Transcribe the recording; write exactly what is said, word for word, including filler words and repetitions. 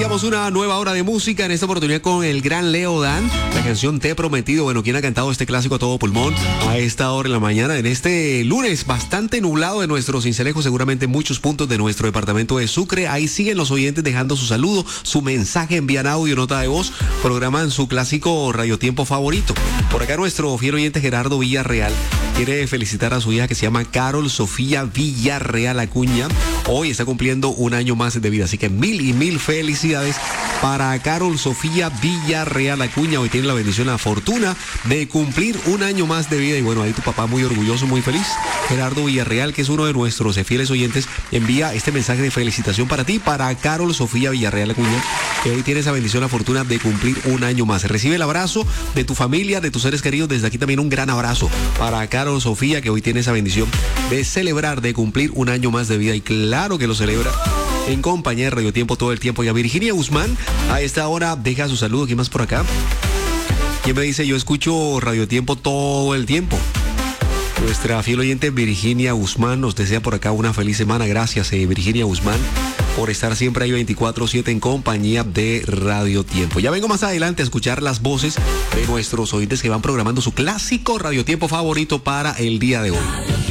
Iniciamos una nueva hora de música, en esta oportunidad con el gran Leo Dan, la canción Te he prometido. Bueno, quien ha cantado este clásico a todo pulmón a esta hora en la mañana, en este lunes bastante nublado de nuestro Cincelejo, seguramente muchos puntos de nuestro departamento de Sucre. Ahí siguen los oyentes dejando su saludo, su mensaje, envían audio, nota de voz, programan su clásico radiotiempo favorito. Por acá nuestro fiel oyente Gerardo Villarreal quiere felicitar a su hija que se llama Carol Sofía Villarreal Acuña. Hoy está cumpliendo un año más de vida, así que mil y mil felicidades para Carol Sofía Villarreal Acuña. Hoy tiene la bendición, la fortuna de cumplir un año más de vida. Y bueno, ahí tu papá muy orgulloso, muy feliz. Gerardo Villarreal, que es uno de nuestros fieles oyentes, envía este mensaje de felicitación para ti, para Carol Sofía Villarreal Acuña, que hoy tiene esa bendición, la fortuna de cumplir un año más. Recibe el abrazo de tu familia, de tus seres queridos. Desde aquí también un gran abrazo para Carol Sofía, que hoy tiene esa bendición de celebrar, de cumplir un año más de vida. Y claro que lo celebra en compañía de Radio Tiempo todo el tiempo. Y a Virginia Guzmán, a esta hora, deja su saludo. ¿Quién más por acá? ¿Quién me dice? Yo escucho Radio Tiempo todo el tiempo. Nuestra fiel oyente Virginia Guzmán nos desea por acá una feliz semana. Gracias, eh, Virginia Guzmán, por estar siempre ahí veinticuatro siete en compañía de Radio Tiempo. Ya vengo más adelante a escuchar las voces de nuestros oyentes que van programando su clásico Radio Tiempo favorito para el día de hoy.